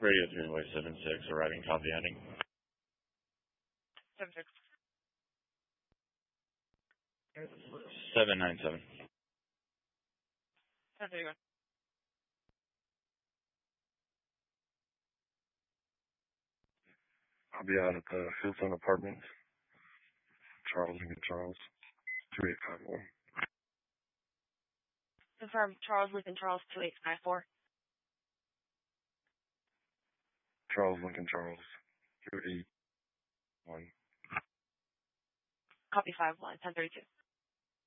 Radio 3-way 76, arriving, copy, heading. 76. 797. 731. I'll be out at the Fieldstone Apartments, Charles and Charles, 2854. Confirm Charles Lincoln Charles 2854. Charles Lincoln Charles, 281. Copy 51, 1032.